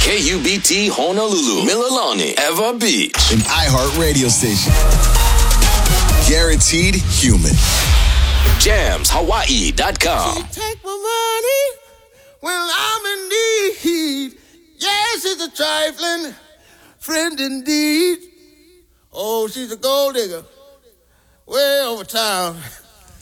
KUBT Honolulu, Mililani, Eva Beach. An iHeart radio station. Guaranteed human. JamsHawaii.com. She take my money when I'm in need. Yes, she's a trifling friend indeed. Oh, she's a gold digger way over town.